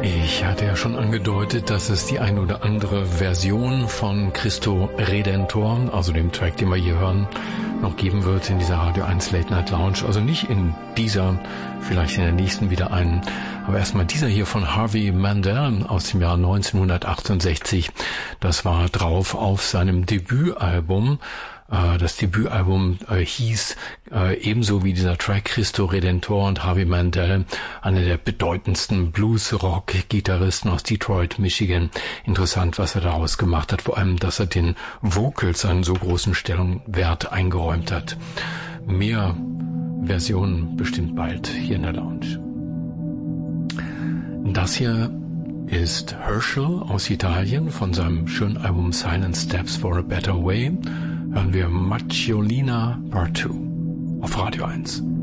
Ich hatte ja schon angedeutet, dass es die ein oder andere Version von Cristo Redentor, also dem Track, den wir hier hören, noch geben wird in dieser Radio 1 Late Night Lounge. Also nicht in dieser, vielleicht in der nächsten wieder einen. Aber erstmal dieser hier von Harvey Mandel aus dem Jahr 1968. Das war drauf auf seinem Debütalbum. Das Debütalbum hieß ebenso wie dieser Track Cristo Redentor, und Harvey Mandel, einer der bedeutendsten Blues-Rock-Gitarristen aus Detroit, Michigan. Interessant, was er daraus gemacht hat, vor allem, dass er den Vocals einen so großen Stellenwert eingeräumt hat. Mehr Versionen bestimmt bald hier in der Lounge. Das hier ist Herschel aus Italien von seinem schönen Album Silent Steps for a Better Way. Hören wir Macchiolina Part 2 auf Radio 1.